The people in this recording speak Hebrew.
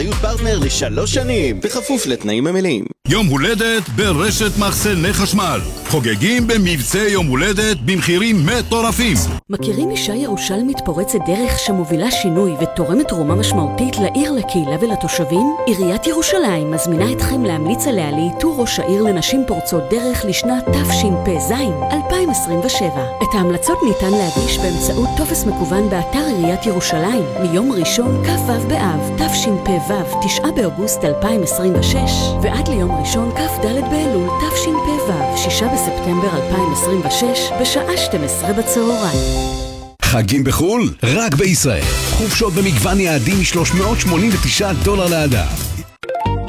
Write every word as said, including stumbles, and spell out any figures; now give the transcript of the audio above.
פרטנר לשלוש שנים, בכפוף לתנאים המלאים. יום הולדת ברשת מחסני חשמל. חוגגים במבצע יום הולדת במחירים מטורפים. מכירים אישה ירושלמית פורצת דרך שמובילה שינוי ותורמת תרומה משמעותית לעיר, לקהילה ולתושבים? עיריית ירושלים מזמינה אתכם להמליץ עליה לאיתור ראש העיר לנשים פורצות דרך לשנת תשפ"ז אלפיים עשרים ושבע. את ההמלצות ניתן להגיש באמצעות טופס מקוון באתר עיריית ירושלים מיום ראשון כ"ו באב תשפ"ו תשעה באוגוסט אלפיים עשרים ושש ועד ליום ראשון כ"ד באלול תשפ"ו שישה בספטמבר אלפיים עשרים ושש בשעה שתים עשרה בצהריים. חגים בחול? רק בישראל. חופשות במגוון יעדים מ-שלוש מאות שמונים ותשעה דולר לאדם.